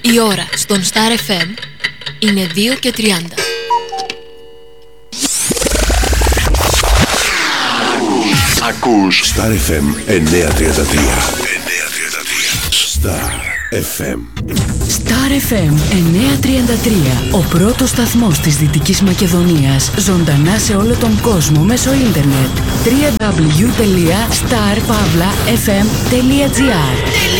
Η ώρα στον Star FM είναι 2:30. Ακούς Star FM 933. Star FM. Star FM 933. Ο πρώτος σταθμός της Δυτικής Μακεδονίας. Ζωντανά σε όλο τον κόσμο μέσω ίντερνετ. www.starpavlafm.gr